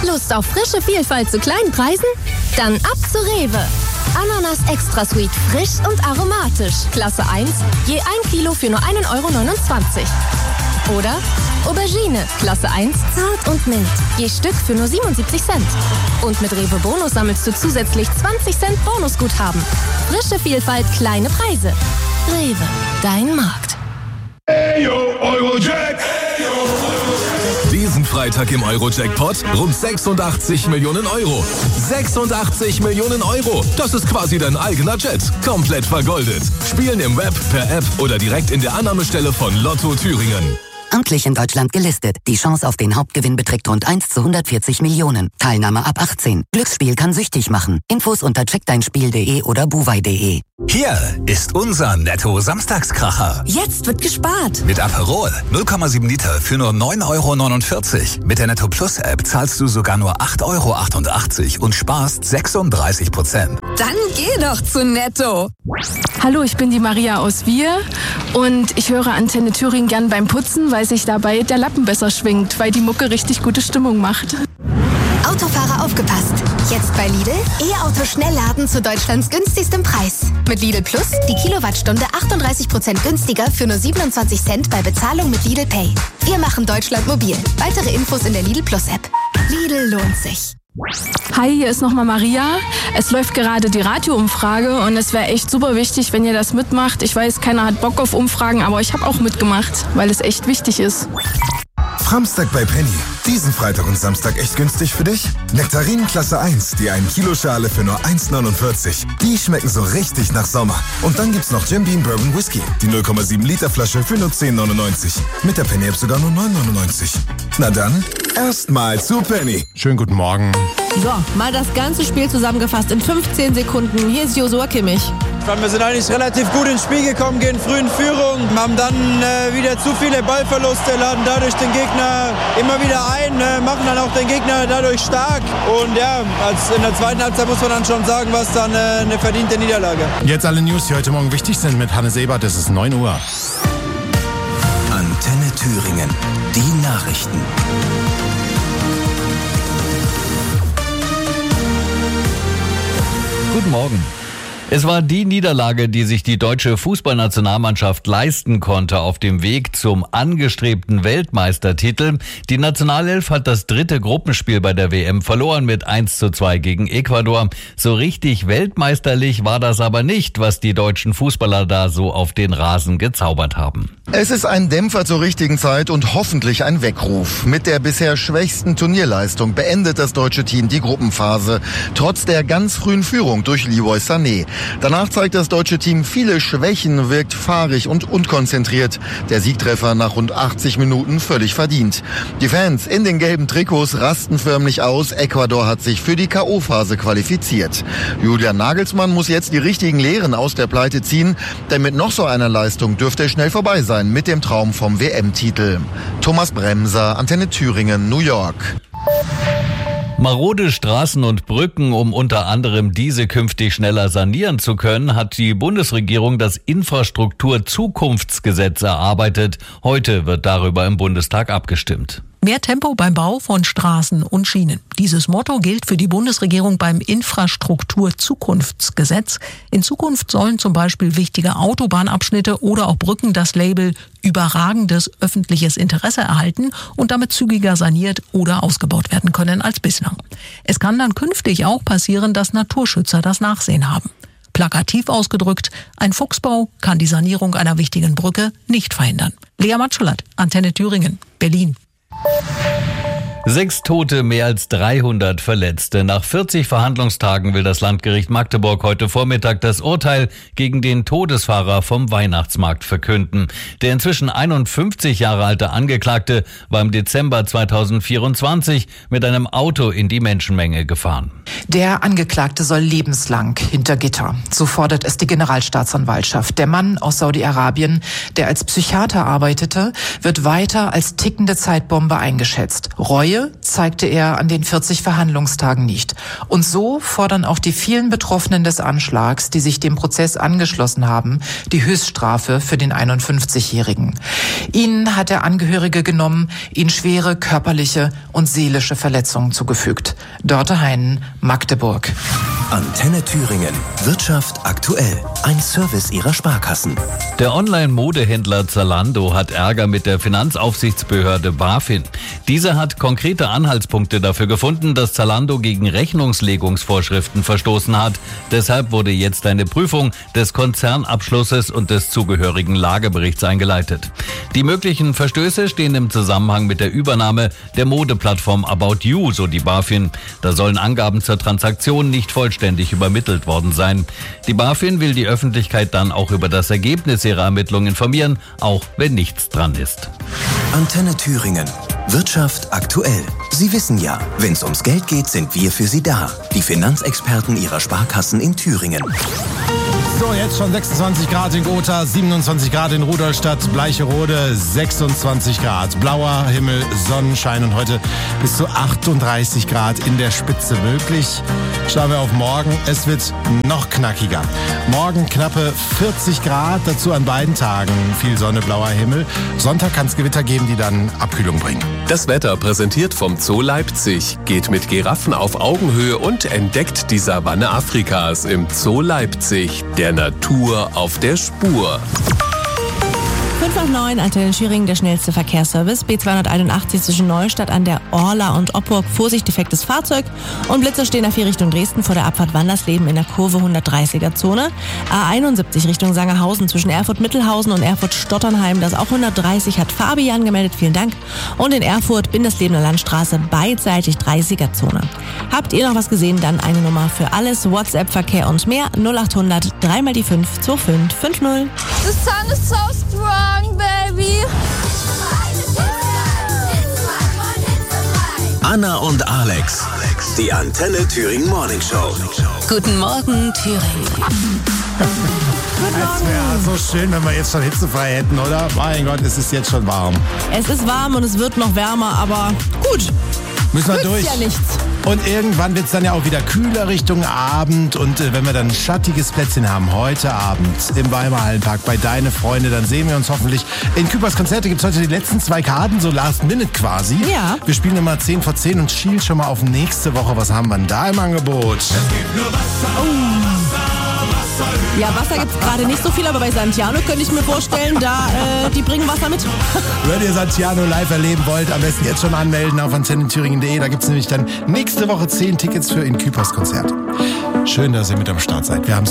Lust auf frische Vielfalt zu kleinen Preisen? Dann ab zu Rewe. Ananas Extra Sweet, frisch und aromatisch. Klasse 1, je 1 Kilo für nur 1,29 €. Oder Aubergine, Klasse 1, zart und mild. Je Stück für nur 77 Cent. Und mit Rewe Bonus sammelst du zusätzlich 20 Cent Bonusguthaben. Frische Vielfalt, kleine Preise. Rewe, dein Markt. Eyo, Eurojack! Diesen Freitag im Euro-Jackpot rund 86 Millionen Euro. 86 Millionen Euro! Das ist quasi dein eigener Jet. Komplett vergoldet. Spielen im Web, per App oder direkt in der Annahmestelle von Lotto Thüringen. Amtlich in Deutschland gelistet. Die Chance auf den Hauptgewinn beträgt rund 1 zu 140 Millionen. Teilnahme ab 18. Glücksspiel kann süchtig machen. Infos unter checkdeinspiel.de oder buwei.de. Hier ist unser Netto-Samstagskracher. Jetzt wird gespart. Mit Aperol 0,7 Liter für nur 9,49 €. Mit der Netto Plus App zahlst du sogar nur 8,88 € und sparst 36%. Dann geh doch zu Netto. Hallo, ich bin die Maria aus Wir und ich höre Antenne Thüringen gern beim Putzen, weil sich dabei der Lappen besser schwingt, weil die Mucke richtig gute Stimmung macht. Autofahrer aufgepasst. Jetzt bei Lidl E-Auto Schnellladen zu Deutschlands günstigstem Preis. Mit Lidl Plus die Kilowattstunde 38% günstiger für nur 27 Cent bei Bezahlung mit Lidl Pay. Wir machen Deutschland mobil. Weitere Infos in der Lidl Plus App. Lidl lohnt sich. Hi, hier ist nochmal Maria. Es läuft gerade die Radioumfrage und es wäre echt super wichtig, wenn ihr das mitmacht. Ich weiß, keiner hat Bock auf Umfragen, aber ich habe auch mitgemacht, weil es echt wichtig ist. Framstag bei Penny. Diesen Freitag und Samstag echt günstig für dich? Nektarinen Klasse 1, die 1 Kilo Schale für nur 1,49 €. Die schmecken so richtig nach Sommer. Und dann gibt's noch Jim Beam Bourbon Whisky, die 0,7 Liter Flasche für nur 10,99 €. Mit der Penny App sogar nur 9,99 €. Na dann, erstmal zu Penny. Schönen guten Morgen. So, mal das ganze Spiel zusammengefasst in 15 Sekunden. Hier ist Joshua Kimmich. Wir sind eigentlich relativ gut ins Spiel gekommen, gehen früh in Führung, haben dann wieder zu viele Ballverluste, laden dadurch den Gegner immer wieder ein, machen dann auch den Gegner dadurch stark. Und ja, in der zweiten Halbzeit muss man dann schon sagen, was dann eine verdiente Niederlage. Jetzt alle News, die heute Morgen wichtig sind mit Hannes Ebert. Es ist 9 Uhr. Antenne Thüringen. Die Nachrichten. Guten Morgen. Es war die Niederlage, die sich die deutsche Fußballnationalmannschaft leisten konnte auf dem Weg zum angestrebten Weltmeistertitel. Die Nationalelf hat das 3. Gruppenspiel bei der WM verloren mit 1:2 gegen Ecuador. So richtig weltmeisterlich war das aber nicht, was die deutschen Fußballer da so auf den Rasen gezaubert haben. Es ist ein Dämpfer zur richtigen Zeit und hoffentlich ein Weckruf. Mit der bisher schwächsten Turnierleistung beendet das deutsche Team die Gruppenphase, trotz der ganz frühen Führung durch Leroy Sané. Danach zeigt das deutsche Team viele Schwächen, wirkt fahrig und unkonzentriert. Der Siegtreffer nach rund 80 Minuten völlig verdient. Die Fans in den gelben Trikots rasten förmlich aus. Ecuador hat sich für die K.O.-Phase qualifiziert. Julian Nagelsmann muss jetzt die richtigen Lehren aus der Pleite ziehen, denn mit noch so einer Leistung dürfte es schnell vorbei sein mit dem Traum vom WM-Titel. Thomas Bremser, Antenne Thüringen, New York. Marode Straßen und Brücken, um unter anderem diese künftig schneller sanieren zu können, hat die Bundesregierung das Infrastrukturzukunftsgesetz erarbeitet. Heute wird darüber im Bundestag abgestimmt. Mehr Tempo beim Bau von Straßen und Schienen. Dieses Motto gilt für die Bundesregierung beim Infrastrukturzukunftsgesetz. In Zukunft sollen zum Beispiel wichtige Autobahnabschnitte oder auch Brücken das Label überragendes öffentliches Interesse erhalten und damit zügiger saniert oder ausgebaut werden können als bislang. Es kann dann künftig auch passieren, dass Naturschützer das Nachsehen haben. Plakativ ausgedrückt, ein Fuchsbau kann die Sanierung einer wichtigen Brücke nicht verhindern. Lea Matschullat, Antenne Thüringen, Berlin. 6 Tote, mehr als 300 Verletzte. Nach 40 Verhandlungstagen will das Landgericht Magdeburg heute Vormittag das Urteil gegen den Todesfahrer vom Weihnachtsmarkt verkünden. Der inzwischen 51 Jahre alte Angeklagte war im Dezember 2024 mit einem Auto in die Menschenmenge gefahren. Der Angeklagte soll lebenslang hinter Gitter. So fordert es die Generalstaatsanwaltschaft. Der Mann aus Saudi-Arabien, der als Psychiater arbeitete, wird weiter als tickende Zeitbombe eingeschätzt. Reue Reue zeigte er an den 40 Verhandlungstagen nicht. Und so fordern auch die vielen Betroffenen des Anschlags, die sich dem Prozess angeschlossen haben, die Höchststrafe für den 51-Jährigen. Ihnen hat der Angehörige genommen, ihnen schwere körperliche und seelische Verletzungen zugefügt. Dörte Heinen, Magdeburg. Antenne Thüringen. Wirtschaft aktuell. Ein Service Ihrer Sparkassen. Der Online-Modehändler Zalando hat Ärger mit der Finanzaufsichtsbehörde BaFin. Diese hat konkrete Anhaltspunkte dafür gefunden, dass Zalando gegen Rechnungslegungsvorschriften verstoßen hat. Deshalb wurde jetzt eine Prüfung des Konzernabschlusses und des zugehörigen Lageberichts eingeleitet. Die möglichen Verstöße stehen im Zusammenhang mit der Übernahme der Modeplattform About You, so die BaFin. Da sollen Angaben zur Transaktion nicht vollständig übermittelt worden sein. Die BaFin will die Öffentlichkeit dann auch über das Ergebnis ihrer Ermittlungen informieren, auch wenn nichts dran ist. Antenne Thüringen. Wirtschaft aktuell. Sie wissen ja, wenn es ums Geld geht, sind wir für Sie da. Die Finanzexperten Ihrer Sparkassen in Thüringen. So, jetzt schon 26 Grad in Gotha, 27 Grad in Rudolstadt, Bleicherode, 26 Grad. Blauer Himmel, Sonnenschein und heute bis zu 38 Grad in der Spitze möglich. Schauen wir auf morgen. Es wird noch knackiger. Morgen knappe 40 Grad, dazu an beiden Tagen viel Sonne, blauer Himmel. Sonntag kann es Gewitter geben, die dann Abkühlung bringen. Das Wetter präsentiert vom Zoo Leipzig. Geht mit Giraffen auf Augenhöhe und entdeckt die Savanne Afrikas im Zoo Leipzig. Der Natur auf der Spur. 5:09, Antenne Thüringen, der schnellste Verkehrsservice. B281 zwischen Neustadt an der Orla und Opburg. Vorsicht, defektes Fahrzeug. Und Blitzer stehen nach Richtung Dresden vor der Abfahrt Wandersleben in der Kurve 130er-Zone. A71 Richtung Sangerhausen zwischen Erfurt-Mittelhausen und Erfurt-Stotternheim. Das auch 130 hat Fabi angemeldet. Vielen Dank. Und in Erfurt, Bindeslebener Landstraße, beidseitig 30er-Zone. Habt ihr noch was gesehen? Dann eine Nummer für alles. WhatsApp, Verkehr und mehr. 0800 3 mal die 5 2550. The sun is so strong, baby. Anna und Alex. Die Antenne Thüringen Morning Show. Guten Morgen, Thüringen. Es wäre so schön, wenn wir jetzt schon hitzefrei hätten, oder? Mein Gott, es ist jetzt schon warm. Es ist warm und es wird noch wärmer, aber gut. Müssen wir durch. Ja nichts. Und irgendwann wird es dann ja auch wieder kühler Richtung Abend. Und wenn wir dann ein schattiges Plätzchen haben, heute Abend im Weimarer Hallenpark bei Deine Freunde, dann sehen wir uns hoffentlich. In Küpers Konzerte gibt es heute die letzten 2 Karten, so Last Minute quasi. Ja. Wir spielen immer 10 vor 10 und schielen schon mal auf nächste Woche. Was haben wir denn da im Angebot? Es gibt nur Wasser. Ja, Wasser gibt's gerade nicht so viel, aber bei Santiano könnte ich mir vorstellen, die bringen Wasser mit. Wenn ihr Santiano live erleben wollt, am besten jetzt schon anmelden auf antennethüringen.de. Da gibt's nämlich dann nächste Woche 10 Tickets für in Küpers Konzert. Schön, dass ihr mit am Start seid. Wir haben